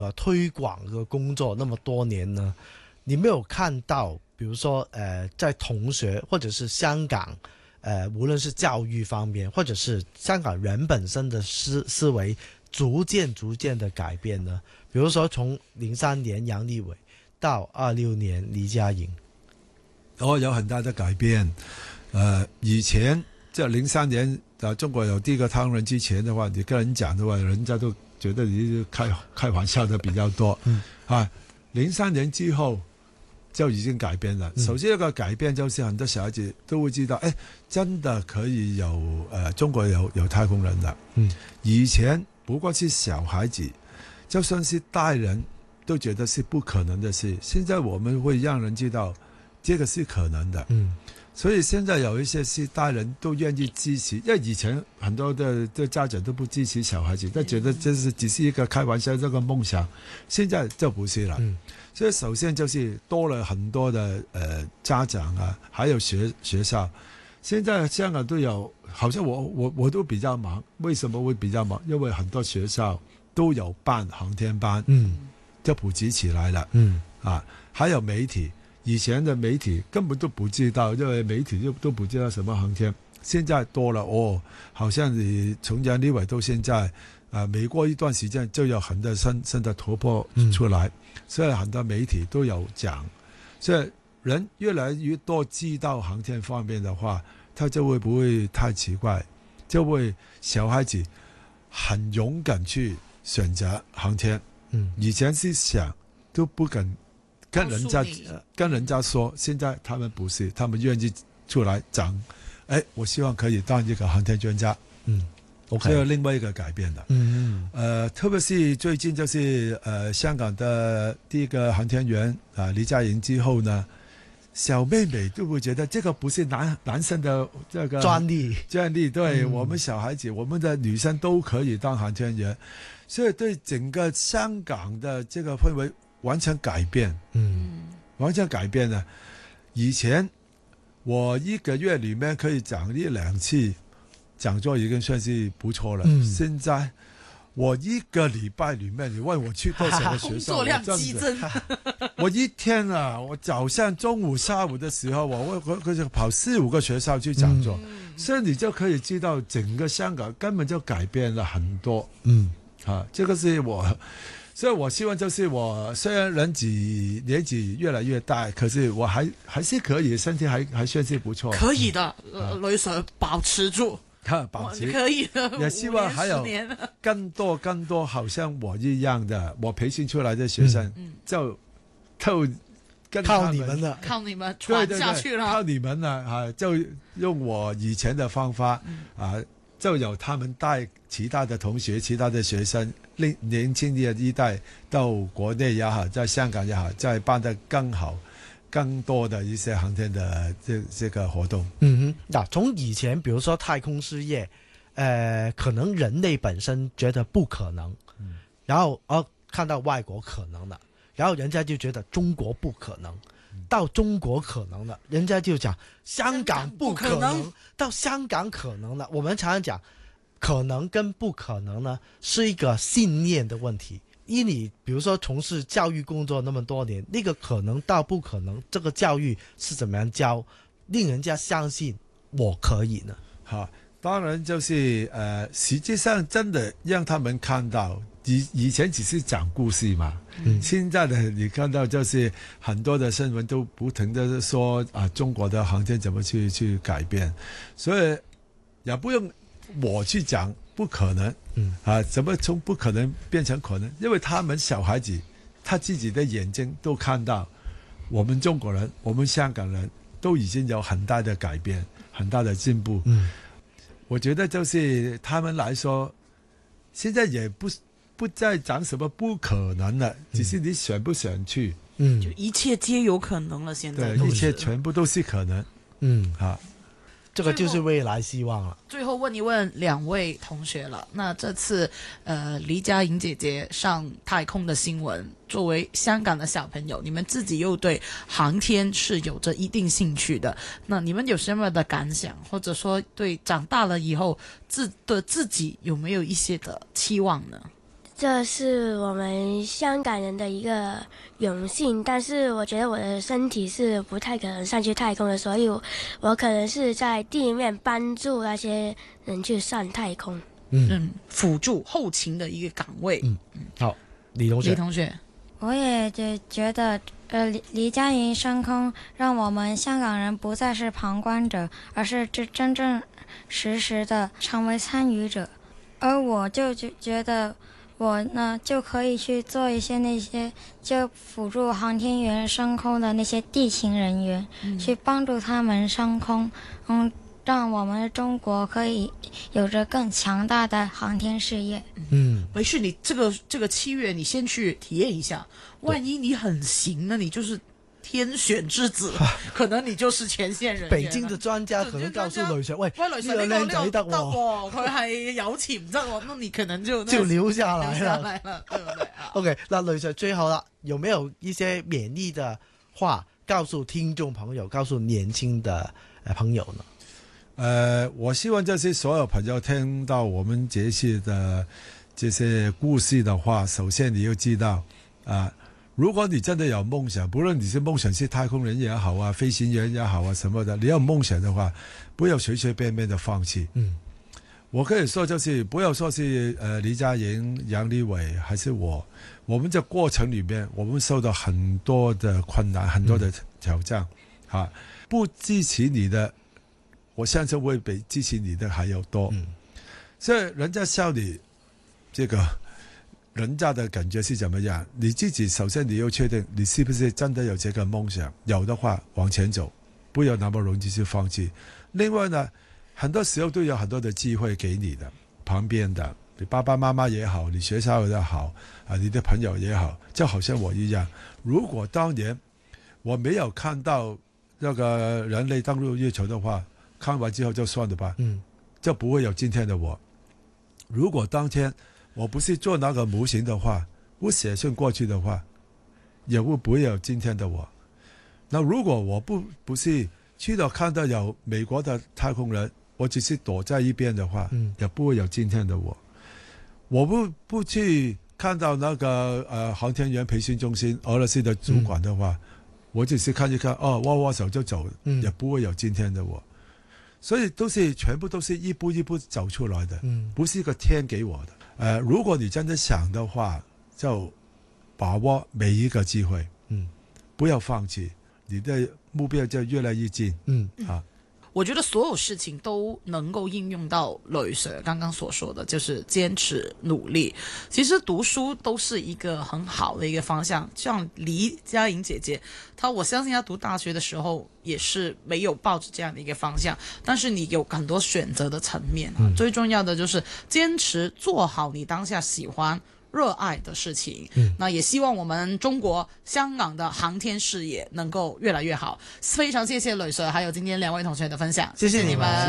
推广的工作那么多年呢，你没有看到，比如说在同学或者是香港，无论是教育方面，或者是香港人本身的思维，逐渐的改变呢？比如说从03年杨利伟到26年黎佳莹， 有很大的改变。以前在03年中国有第一个太空人之前的话，你跟人讲的话，人家都觉得你开玩笑的比较多。03年之后就已经改变了。首先一个改变就是很多小孩子都会知道，真的可以有中国有太空人的。以前不过是小孩子，就算是大人都觉得是不可能的事。现在我们会让人知道这个是可能的。所以现在有一些是大人都愿意支持，因为以前很多的家长都不支持小孩子，都觉得这是只是一个开玩笑，这个梦想。现在就不是了。所以首先就是多了很多的家长啊，还有学校。现在香港都有，好像我都比较忙。为什么会比较忙？因为很多学校都有办航天班，就普及起来了。还有媒体。以前的媒体根本都不知道，因为媒体都不知道什么航天。现在多了好像你从杨利伟到现在，每过一段时间就有很多新的突破出来，所以很多媒体都有讲。所以人越来越多知道航天方面的话，他就会不会太奇怪，就会小孩子很勇敢去选择航天。以前是想都不敢跟人家说，现在他们不是，他们愿意出来讲，我希望可以当一个航天专家。这有另外一个改变的。特别是最近就是香港的第一个航天员黎佳莹之后呢，小妹妹都会觉得这个不是男生的这个专利，对，我们小孩子，我们的女生都可以当航天员，所以对整个香港的这个氛围完全改变。完全改变了。以前我一个月里面可以讲1-2次讲座已经算是不错了。现在我一个礼拜里面，你问我去多少个学校， 工作量激增。 我一天我早上、中午、下午的时候，我就跑4-5个学校去讲座。所以你就可以知道整个香港根本就改变了很多。这个是我。所以我希望就是我虽然年纪越来越大，可是我还是可以，身体还算是不错。 可以的，雷 Sir 保持住。 保持可以的。 也希望还有更多好像我一样的，我培训出来的学生，就靠你们了， 靠你们传下去了。 靠你们了就用我以前的方法就有他们带其他的同学、其他的学生，年轻的一代到国内也好，在香港也好，再办得更好、更多的一些航天的这个活动。 从以前比如说太空事业，可能人类本身觉得不可能，然后看到外国可能了，然后人家就觉得中国不可能。到中国可能了，人家就讲香港不可能，到香港可能了。我们常常讲可能跟不可能呢是一个信念的问题。以你比如说从事教育工作那么多年，那个可能到不可能，这个教育是怎么样教，令人家相信我可以呢？ 当然就是实际上真的让他们看到，以前只是讲故事嘛。现在的你看到就是很多的新闻都不停的说中国的航天怎么去改变，所以也不用我去讲不可能。怎么从不可能变成可能？因为他们小孩子他自己的眼睛都看到，我们中国人、我们香港人都已经有很大的改变、很大的进步。我觉得就是他们来说，现在也不再讲什么不可能了，只是你想不想去。 就一切皆有可能了。现在对，一切全部都是可能。 这个就是未来希望了。 最后问一问两位同学了，那这次黎佳莹姐姐上太空的新闻，作为香港的小朋友，你们自己又对航天是有着一定兴趣的，那你们有什么的感想，或者说对长大了以后自己有没有一些的期望呢？ 这是我们香港人的一个荣幸，但是我觉得我的身体是不太可能上去太空的，所以我可能是在地面帮助那些人去上太空。 辅助后勤的一个岗位。 好，李同学。 李同学， 我也觉得，李佳莹升空，让我们香港人不再是旁观者，而是真正实的成为参与者。而我就觉得，我呢就可以去做一些那些就辅助航天员升空的那些地勤人员，去帮助他们升空，让我们中国可以有着更强大的航天事业。 没事，你这个7月你先去体验一下，万一你很行呢，你就是天选之子，可能你就是前線人員。 北京嘅專家可能告訴雷 Sir， 喂， 雷 Sir 呢個靚仔得喎， 佢係有潛質喎，那你可能就留下來了， 對不對 ？OK，那雷 Sir 最後啦，有沒有一些勉勵的話告訴聽眾朋友，告訴年輕的朋友呢？ 我希望就是所有朋友聽到我們這次的這些故事的話，首先你要知道如果你真的有夢想，不論你是夢想是太空人也好啊，飛行員也好啊，什麼的，你有夢想的話，不要隨隨便便的放棄。我可以說就是不要說是李佳莹、楊利偉還是我們這過程裏面，我們受到很多的困難，很多的挑戰不支持你的，我相信會比支持你的還要多。所以人家笑你這個人家的感覺是怎麼樣，你自己首先你要確定你是不是真的有這個夢想，有的話往前走，不要那麼容易就放棄。另外呢，很多時候都有很多的機會給你的，旁邊的你爸爸媽媽也好，你學校也好你的朋友也好，就好像我一樣，如果當年我沒有看到那個人類登陸月球的話，看完之後就算了吧，就不會有今天的我。如果當天我不是做那個模型的話，我寫信過去的話，也會不會有今天的我。那如果我不是去到看到有美國的太空人，我只是躲在一邊的話，也不會有今天的我。我不去看到那個航天員培訓中心俄羅斯的主管的話，我只是看一看握握手就走，也不會有今天的我。所以全部都是一步一步走出來的，不是一個天給我的。如果你真的想的話，就把握每一個機會，不要放棄，你的目標就越來越近。 我覺得所有事情都能夠應用到雷 Sir 剛剛所說的，就是堅持努力。其實讀書都是一個很好的一個方向，像黎佳莹姐姐，我相信她讀大學的時候也是沒有抱着這樣的一個方向，但是你有很多選擇的層面最重要的就是堅持做好你當下喜歡熱愛的事情，那也希望我們中國香港的航天事業能夠越來越好。非常謝謝雷 Sir 還有今天兩位同學的分享，謝謝你們。